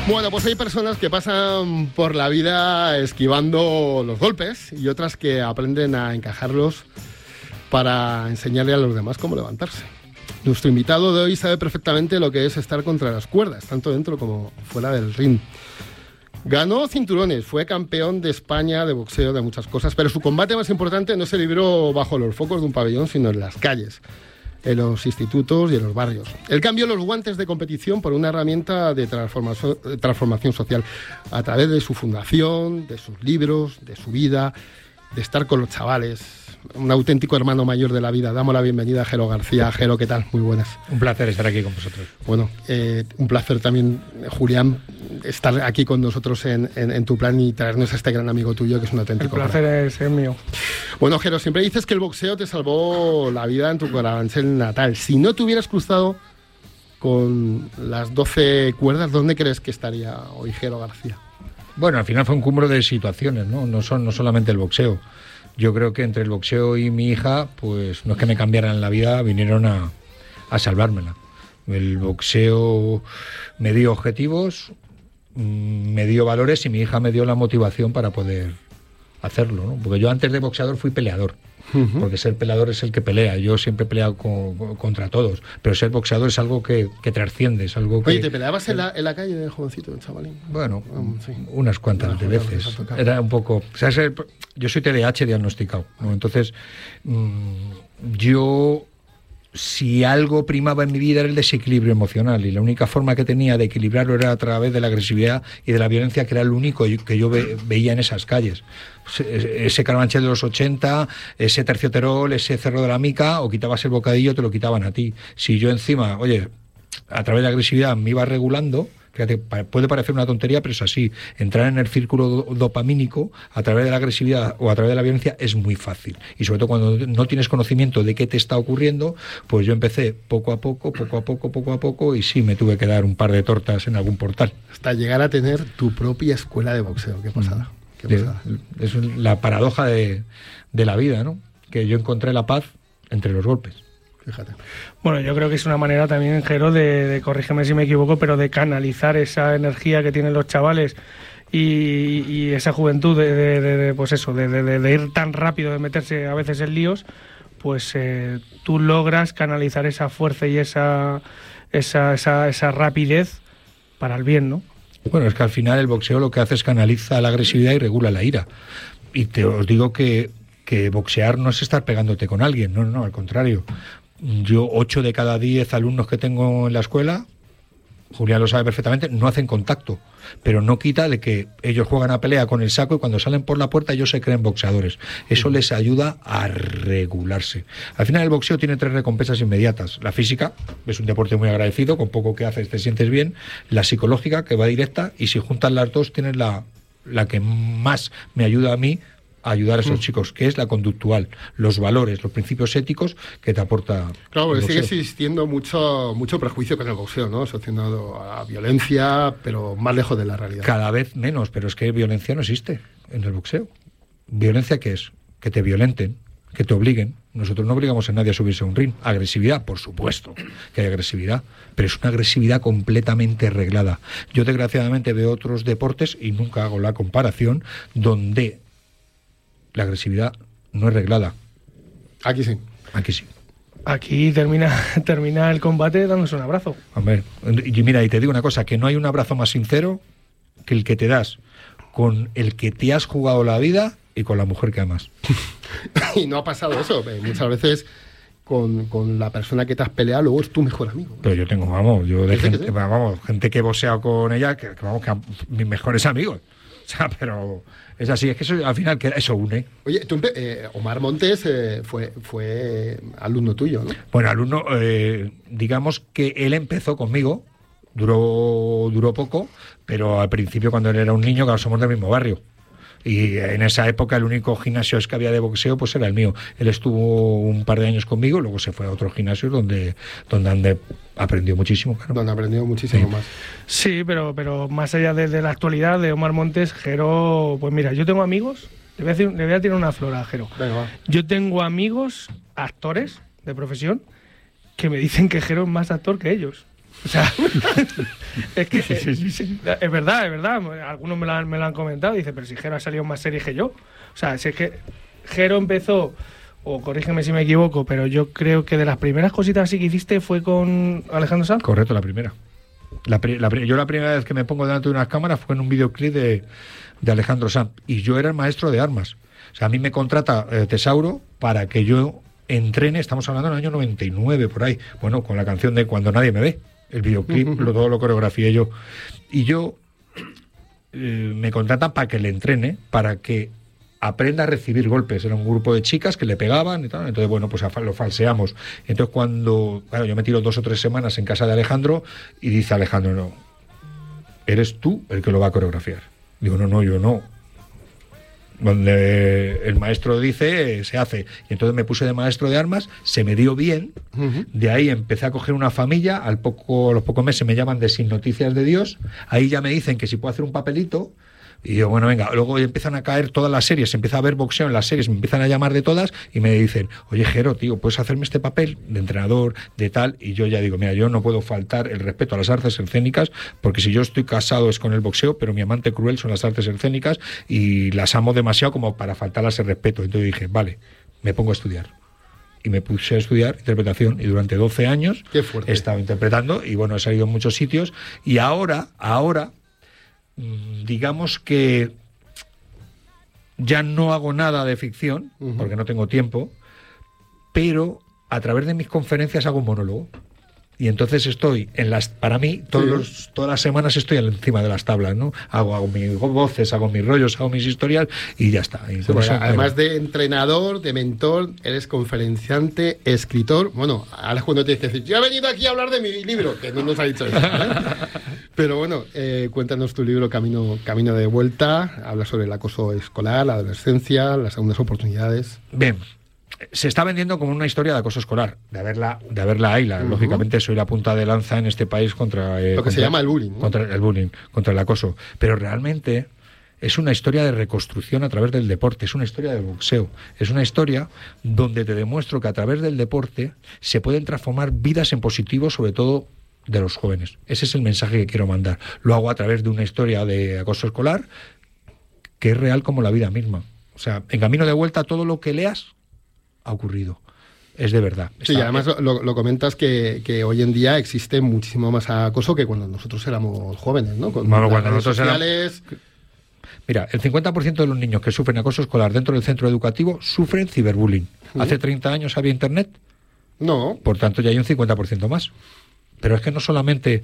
Bueno, pues hay personas que pasan por la vida esquivando los golpes y otras que aprenden a encajarlos para enseñarle a los demás cómo levantarse. Nuestro invitado de hoy sabe perfectamente lo que es estar contra las cuerdas, tanto dentro como fuera del ring. Ganó cinturones, fue campeón de España de boxeo, de muchas cosas, pero su combate más importante no se libró bajo los focos de un pabellón, sino en las calles, en los institutos y en los barrios. Él cambió los guantes de competición por una herramienta de transformación social a través de su fundación, de sus libros, de su vida, de estar con los chavales. Un auténtico hermano mayor de la vida. Damos la bienvenida a Jero García. Jero, ¿qué tal? Muy buenas. Un placer estar aquí con vosotros. Bueno, un placer también, Julián, estar aquí con nosotros en tu plan y traernos a este gran amigo tuyo, que es un auténtico. El placer es mío. Bueno, Jero, siempre dices que el boxeo te salvó la vida en tu Carabanchel natal. Si no te hubieras cruzado con las 12 cuerdas, ¿dónde crees que estaría hoy Jero García? Bueno, al final fue un cúmulo de situaciones, ¿no? No solamente el boxeo. Yo creo que entre el boxeo y mi hija, pues no es que me cambiaran la vida, vinieron a salvármela. El boxeo me dio objetivos, me dio valores y mi hija me dio la motivación para poder hacerlo, ¿no? Porque yo antes de boxeador fui peleador. Porque ser peleador es el que pelea. Yo siempre he peleado contra todos, pero ser boxeador es algo que trasciende, es algo que... Oye, ¿te peleabas en la calle de jovencito, de chavalín? Bueno, sí. Unas cuantas de veces. Era un poco... ¿sabes? Yo soy TDAH diagnosticado, ¿no? Entonces, yo... Si algo primaba en mi vida era el desequilibrio emocional, y la única forma que tenía de equilibrarlo era a través de la agresividad y de la violencia, que era lo único que yo veía en esas calles. Ese Carabanchel de los 80, ese Tercioterol, ese Cerro de la Mica, o quitabas el bocadillo, te lo quitaban a ti. Si yo encima, oye, a través de la agresividad me iba regulando, fíjate, puede parecer una tontería, pero es así. Entrar en el círculo dopamínico a través de la agresividad o a través de la violencia es muy fácil. Y sobre todo cuando no tienes conocimiento de qué te está ocurriendo, pues yo empecé poco a poco, y sí me tuve que dar un par de tortas en algún portal. Hasta llegar a tener tu propia escuela de boxeo. Qué pasada. Es la paradoja de la vida, ¿no? Que yo encontré la paz entre los golpes. Fíjate. Bueno, yo creo que es una manera también, Jero, de corrígeme si me equivoco, pero de canalizar esa energía que tienen los chavales y esa juventud pues eso, de ir tan rápido, de meterse a veces en líos, pues tú logras canalizar esa fuerza y esa rapidez para el bien, ¿no? Bueno, es que al final el boxeo lo que hace es canaliza la agresividad y regula la ira. Y os digo que boxear no es estar pegándote con alguien, no, al contrario. Yo, 8 de cada 10 alumnos que tengo en la escuela, Julián lo sabe perfectamente, no hacen contacto, pero no quita de que ellos juegan a pelea con el saco y cuando salen por la puerta ellos se creen boxeadores. Eso les ayuda a regularse. Al final el boxeo tiene 3 recompensas inmediatas. La física, es un deporte muy agradecido, con poco que haces te sientes bien. La psicológica, que va directa, y si juntas las dos tienes la que más me ayuda a mí a ayudar a esos chicos, que es la conductual, los valores, los principios éticos que te aporta. Claro, porque sigue existiendo mucho prejuicio con el boxeo, ¿no? Asociando a violencia, pero más lejos de la realidad. Cada vez menos, pero es que violencia no existe en el boxeo. ¿Violencia qué es? Que te violenten, que te obliguen. Nosotros no obligamos a nadie a subirse a un ring. Agresividad, por supuesto que hay agresividad, pero es una agresividad completamente reglada. Yo desgraciadamente veo otros deportes, y nunca hago la comparación, donde la agresividad no es reglada. Aquí sí. Aquí sí. Aquí termina el combate dándose un abrazo. Hombre, y mira, y te digo una cosa, que no hay un abrazo más sincero que el que te das con el que te has jugado la vida y con la mujer que amas. Y no ha pasado eso. Muchas veces con la persona que te has peleado, luego es tu mejor amigo. Pero yo tengo, gente que he boxeado con ella, que mis mejores amigos. O sea, pero es así, es que eso al final eso une. Oye, tú, Omar Montes fue alumno tuyo, ¿no? Bueno, alumno, digamos que él empezó conmigo, duró poco, pero al principio cuando él era un niño, claro, somos del mismo barrio. Y en esa época el único gimnasio que había de boxeo pues era el mío. Él estuvo un par de años conmigo, luego se fue a otro gimnasio donde aprendió muchísimo. Claro. Donde aprendió muchísimo más. Sí, pero más allá de la actualidad de Omar Montes, Jero, pues mira, yo tengo amigos, le voy a tirar una flor a Jero. Venga, va. Yo tengo amigos, actores de profesión, que me dicen que Jero es más actor que ellos. O sea, es que es verdad. Algunos me lo han comentado. Dice, pero si Jero ha salido en más series que yo. O sea, si es que Jero empezó, o corrígeme si me equivoco, pero yo creo que de las primeras cositas así que hiciste fue con Alejandro Sanz. Correcto, la primera. Yo la primera vez que me pongo delante de unas cámaras fue en un videoclip de Alejandro Sanz. Y yo era el maestro de armas. O sea, a mí me contrata Tesauro para que yo entrene, estamos hablando del año 99, por ahí. Bueno, con la canción de Cuando nadie me ve. El videoclip, todo lo coreografié yo. Y yo me contratan para que le entrene, para que aprenda a recibir golpes. Era un grupo de chicas que le pegaban y tal. Entonces, bueno, pues lo falseamos. Entonces, claro, yo me tiro 2 o 3 semanas en casa de Alejandro y dice Alejandro, no, eres tú el que lo va a coreografiar. Digo, no, yo no. Donde el maestro dice, se hace. Y entonces me puse de maestro de armas, se me dio bien. De ahí empecé a coger una familia. A los pocos meses me llaman de Sin Noticias de Dios. Ahí ya me dicen que si puedo hacer un papelito. Y yo, bueno, venga, luego empiezan a caer todas las series, se empieza a ver boxeo en las series, me empiezan a llamar de todas y me dicen, oye, Jero, tío, ¿puedes hacerme este papel de entrenador, de tal? Y yo ya digo, mira, yo no puedo faltar el respeto a las artes escénicas, porque si yo estoy casado es con el boxeo, pero mi amante cruel son las artes escénicas y las amo demasiado como para faltarlas el respeto. Entonces dije, vale, me pongo a estudiar. Y me puse a estudiar interpretación y durante 12 años he estado interpretando y bueno, he salido en muchos sitios y ahora digamos que ya no hago nada de ficción, porque no tengo tiempo, pero a través de mis conferencias hago un monólogo. Y entonces para mí, todas las semanas estoy encima de las tablas, ¿no? Hago mis voces, hago mis rollos, hago mis historias y ya está. Y además de entrenador, de mentor, eres conferenciante, escritor. Bueno, ahora es cuando tienes que decir, yo he venido aquí a hablar de mi libro, que no nos ha dicho eso, ¿eh? Pero bueno, cuéntanos tu libro Camino de Vuelta. Habla sobre el acoso escolar, la adolescencia, las segundas oportunidades. Bien. Se está vendiendo como una historia de acoso escolar, de haberla Ayla. Lógicamente soy la punta de lanza en este país contra lo que se llama el bullying, ¿no? Contra el bullying, contra el acoso. Pero realmente es una historia de reconstrucción a través del deporte, es una historia del boxeo, es una historia donde te demuestro que a través del deporte se pueden transformar vidas en positivo, sobre todo de los jóvenes. Ese es el mensaje que quiero mandar. Lo hago a través de una historia de acoso escolar que es real como la vida misma. O sea, en Camino de Vuelta todo lo que leas ha ocurrido. Es de verdad. Sí, además lo comentas que hoy en día existe muchísimo más acoso que cuando nosotros éramos jóvenes, ¿no? Cuando nosotros sociales... Mira, el 50% de los niños que sufren acoso escolar dentro del centro educativo sufren ciberbullying. ¿Hace 30 años había internet? No. Por tanto, ya hay un 50% más. Pero es que no solamente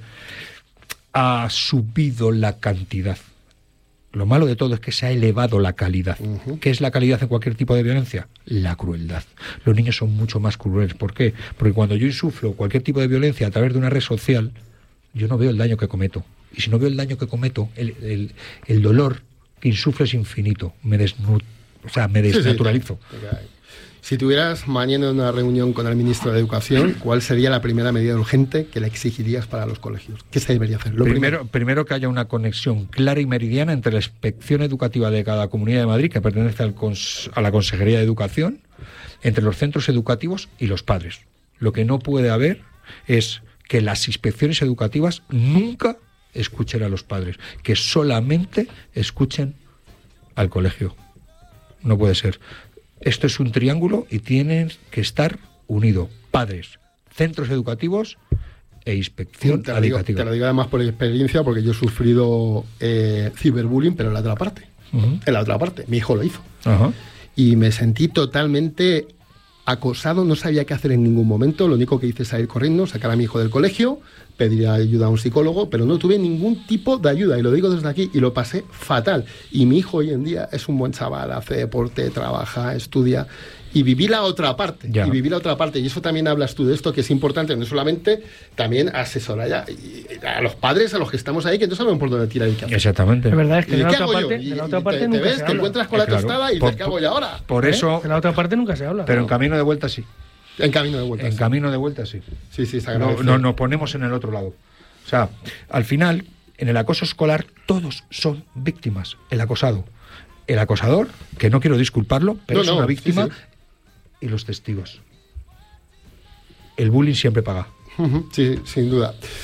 ha subido la cantidad. Lo malo de todo es que se ha elevado la calidad. ¿Qué es la calidad en cualquier tipo de violencia? La crueldad. Los niños son mucho más crueles. ¿Por qué? Porque cuando yo insuflo cualquier tipo de violencia a través de una red social, yo no veo el daño que cometo. Y si no veo el daño que cometo, el dolor que insuflo es infinito. Me desnaturalizo. Si tuvieras mañana una reunión con el ministro de Educación, ¿cuál sería la primera medida urgente que le exigirías para los colegios? ¿Qué se debería hacer? Primero que haya una conexión clara y meridiana entre la inspección educativa de cada comunidad de Madrid, que pertenece a la Consejería de Educación, entre los centros educativos y los padres. Lo que no puede haber es que las inspecciones educativas nunca escuchen a los padres, que solamente escuchen al colegio. No puede ser. Esto es un triángulo y tienen que estar unidos. Padres, centros educativos e inspección educativa. Te lo digo además por experiencia, porque yo he sufrido ciberbullying, pero en la otra parte. En la otra parte. Mi hijo lo hizo. Y me sentí totalmente acosado, no sabía qué hacer en ningún momento. Lo único que hice es salir corriendo, sacar a mi hijo del colegio, pedir ayuda a un psicólogo, pero no tuve ningún tipo de ayuda, y lo digo desde aquí, y lo pasé fatal. Y mi hijo hoy en día es un buen chaval, hace deporte, trabaja, estudia, y viví la otra parte. Y eso también hablas tú de esto, que es importante, no solamente también asesorar a los padres, a los que estamos ahí, que no sabemos por dónde tirar y qué hacer. Exactamente. Es verdad, es que de la otra parte nunca ves, se te habla. encuentras con la tostada y dices, ¿qué hago yo ahora? Por eso... De la otra parte nunca se habla. Pero en Camino de Vuelta sí. En Camino de Vuelta. Camino de Vuelta sí. Sí, se agradece. Nos ponemos en el otro lado. O sea, al final, en el acoso escolar, todos son víctimas. El acosado, el acosador, que no quiero disculparlo, pero es una víctima, y los testigos. El bullying siempre paga. Sí, sin duda.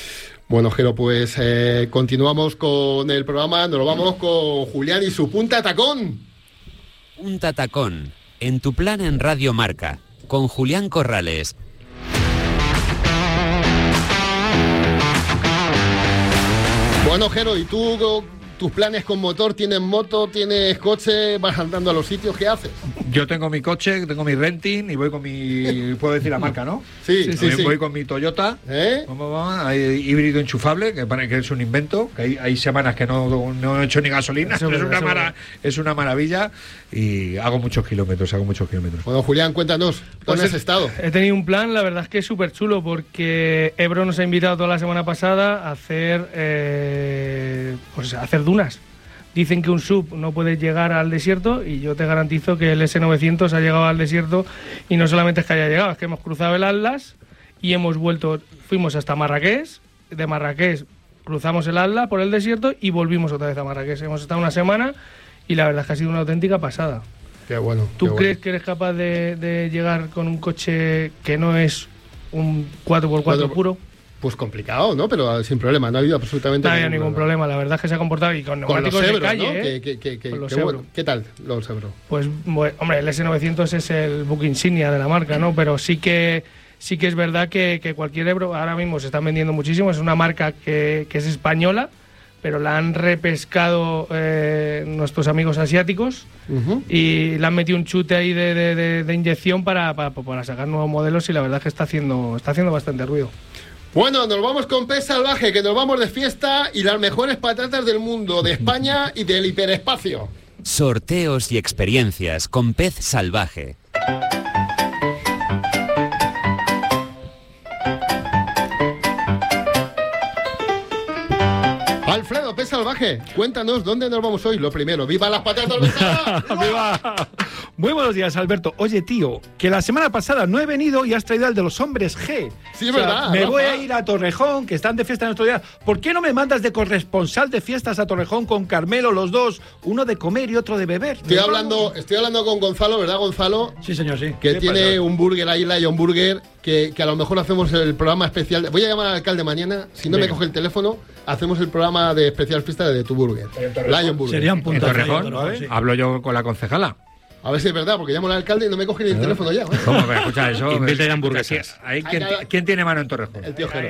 Bueno, Jero, pues continuamos con el programa. Nos lo vamos con Julián y su Punta Tacón. Punta Tacón, en tu plan en Radio Marca, con Julián Corrales. Bueno, Jero, ¿y tú tus planes con motor? ¿Tienes moto? ¿Tienes coche? ¿Vas andando a los sitios? ¿Qué haces? Yo tengo mi coche, tengo mi renting y voy con mi... ¿Puedo decir la marca, no? Sí. Voy con mi Toyota, hay híbrido enchufable, que parece que es un invento, que hay semanas que no he hecho ni gasolina, es una maravilla, y hago muchos kilómetros. Bueno, Julián, cuéntanos, ¿dónde has estado? He tenido un plan, la verdad es que es súper chulo, porque Ebro nos ha invitado toda la semana pasada a hacer dunas. Dicen que un sub no puede llegar al desierto, y yo te garantizo que el S900 ha llegado al desierto, y no solamente es que haya llegado, es que hemos cruzado el Atlas y hemos vuelto, fuimos hasta Marrakech, de Marrakech cruzamos el Atlas por el desierto y volvimos otra vez a Marrakech. Hemos estado una semana y la verdad es que ha sido una auténtica pasada. Qué bueno. ¿Tú crees que eres capaz de llegar con un coche que no es un 4x4 puro? Pues complicado, ¿no? Pero sin problema, no ha habido absolutamente ningún problema. La verdad es que se ha comportado, y con neumáticos de calle, ¿no? Bueno. ¿Qué tal los Ebro? Pues, hombre, el S900 es el buque insignia de la marca, ¿no? Pero sí que es verdad que cualquier Ebro ahora mismo se están vendiendo muchísimo. Es una marca que es española, pero la han repescado nuestros amigos asiáticos, y le han metido un chute ahí de inyección para sacar nuevos modelos, y la verdad es que está haciendo bastante ruido. Bueno, nos vamos con Pez Salvaje, que nos vamos de fiesta, y las mejores patatas del mundo, de España y del hiperespacio. Sorteos y experiencias con Pez Salvaje. Alfredo, Pez Salvaje, cuéntanos dónde nos vamos hoy. Lo primero, ¡viva las patatas besadas! ¡Viva! Muy buenos días, Alberto. Oye, tío, que la semana pasada no he venido y has traído al de los hombres G. Sí, es verdad. Me voy a ir a Torrejón, que están de fiesta en nuestro día. ¿Por qué no me mandas de corresponsal de fiestas a Torrejón con Carmelo, los dos? Uno de comer y otro de beber. Estoy hablando con Gonzalo, ¿verdad, Gonzalo? Sí, señor, sí. Que tiene un burger ahí, Lion Burger, que a lo mejor hacemos el programa especial. Voy a llamar al alcalde mañana. Si no me coge el teléfono, hacemos el programa de especial fiesta de tu burger. Lion Burger. Sería un punto. ¿En Torrejón? ¿Sí? Hablo yo con la concejala. A ver si es verdad, porque llamo al alcalde y no me coge ni el teléfono ya. ¿Cómo? Escucha eso. Inventen hamburguesas. ¿Quién tiene mano en Torrejón? El tío Jero.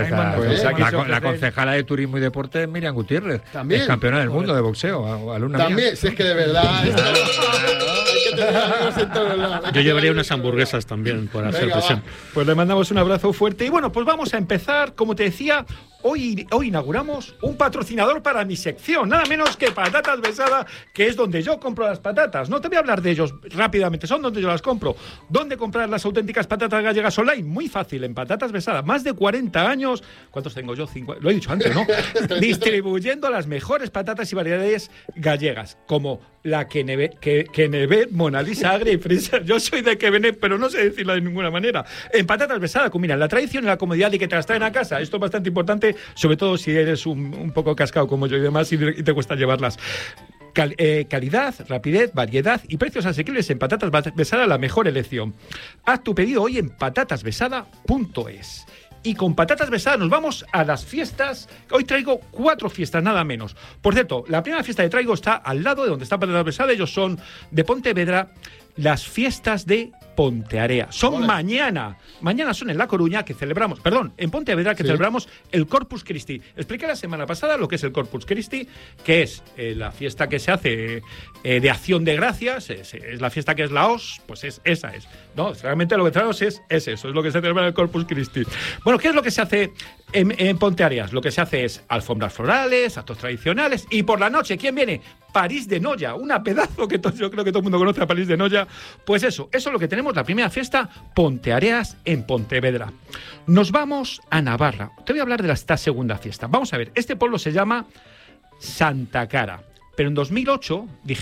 La concejala de Turismo y Deporte es Miriam Gutiérrez. También. Es campeona del mundo de boxeo, alumna También, mía. si es que de verdad... hay que tener amigos en todos lados. Yo llevaría unas hamburguesas también, por hacer presión. Pues le mandamos un abrazo fuerte. Y bueno, pues vamos a empezar. Como te decía, hoy inauguramos un patrocinador para mi sección, nada menos que Patatas Besada, que es donde yo compro las patatas. No te voy a hablar de ellos rápidamente, son donde yo las compro. ¿Dónde comprar las auténticas patatas gallegas online? Muy fácil, en Patatas Besada. Más de 40 años, ¿cuántos tengo yo? 50, lo he dicho antes, ¿no? Distribuyendo las mejores patatas y variedades gallegas, como la Quenevet, Mona Lisa, Agria y Fresa. Yo soy de Quevenet, pero no sé decirlo de ninguna manera. En Patatas Besada combinan la tradición y la comodidad de que te las traen a casa. Esto es bastante importante, sobre todo si eres un poco cascado como yo y demás, y te cuesta llevarlas. Calidad, rapidez, variedad y precios asequibles en Patatas Besada, la mejor elección. Haz tu pedido hoy en patatasbesada.es. Y con Patatas Besada nos vamos a las fiestas. Hoy traigo 4 fiestas, nada menos. Por cierto, la primera fiesta que traigo está al lado de donde está Patatas Besada. Ellos son de Pontevedra, las fiestas de Pontearea. Son mañana. Mañana son en La Coruña, que celebramos, en Pontevedra, que celebramos el Corpus Christi. Expliqué la semana pasada lo que es el Corpus Christi, que es la fiesta que se hace de acción de gracias, es la fiesta que es la OS, pues esa es. No, realmente lo que traemos es eso, es lo que se celebra en el Corpus Christi. Bueno, ¿qué es lo que se hace en Ponteareas? Lo que se hace es alfombras florales, actos tradicionales, y por la noche, ¿quién viene? París de Noia, una pedazo que yo creo que todo el mundo conoce a París de Noia. Pues eso es lo que tenemos, la primera fiesta, Ponteareas en Pontevedra. Nos vamos a Navarra. Te voy a hablar de esta segunda fiesta. Vamos a ver, este pueblo se llama Santa Cara, pero en 2008 dijeron,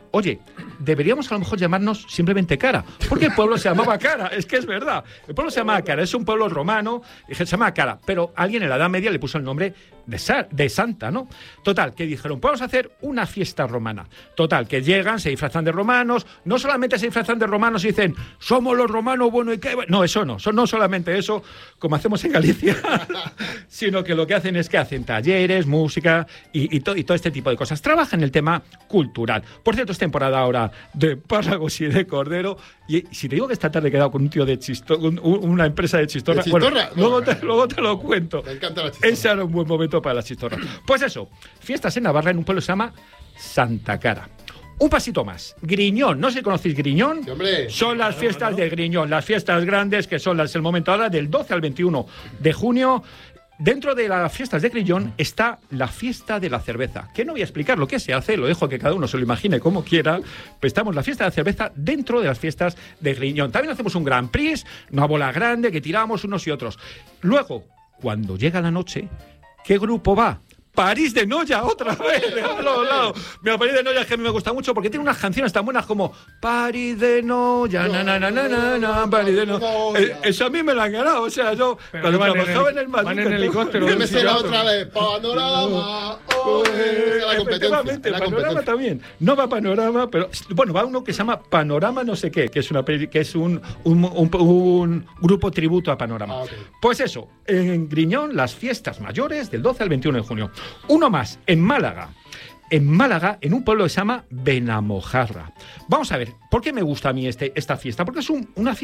oye, deberíamos a lo mejor llamarnos simplemente Cara, porque el pueblo se llamaba Cara, es que es verdad, el pueblo se llamaba Cara, es un pueblo romano, se llama Cara, pero alguien en la Edad Media le puso el nombre de Santa, ¿no? Total, que dijeron, podemos hacer una fiesta romana. Total, que llegan, se disfrazan de romanos, no solamente se disfrazan de romanos y dicen, somos los romanos, bueno, ¿y qué? No, eso no, no solamente eso, como hacemos en Galicia, sino que lo que hacen es que hacen talleres, música y todo este tipo de cosas. Trabajan el tema cultural. Por cierto, es temporada ahora de espárragos y de cordero, y si te digo que esta tarde he quedado con un tío de Chistorra, una empresa de Chistorra, bueno, luego te lo cuento. Me encanta la chistorra. Ese era un buen momento para la chistorra. Pues eso, fiestas en Navarra, en un pueblo que se llama Santa Cara. Un pasito más, Griñón, no sé si conocéis Griñón. Sí, hombre. Son las fiestas de Griñón, las fiestas grandes que son el momento ahora del 12 al 21 de junio. Dentro de las fiestas de Griñón está la fiesta de la cerveza, que no voy a explicar lo que se hace, lo dejo que cada uno se lo imagine como quiera, pero estamos la fiesta de la cerveza dentro de las fiestas de Griñón. También hacemos un Grand Prix, una bola grande que tiramos unos y otros. Luego, cuando llega la noche, ¿qué grupo va? París de Noia, otra vez, de otro lado. Mira, París de Noia es que a mí me gusta mucho porque tiene unas canciones tan buenas como París de Noia, París de Noia. Eso a mí me lo han ganado, o sea, yo pero cuando van trabajaba en el van Madrid... en helicóptero. Yo me sé la otra vez, Panorama, la competencia. Panorama también. No va Panorama, pero bueno, va uno que se llama Panorama no sé qué, que es un grupo tributo a Panorama. Ah, ok. Pues eso, en Griñón, las fiestas mayores del 12 al 21 de junio. Uno más, en Málaga. En Málaga, en un pueblo que se llama Benamojarra. Vamos a ver, ¿por qué me gusta a mí esta fiesta? Porque es una fiesta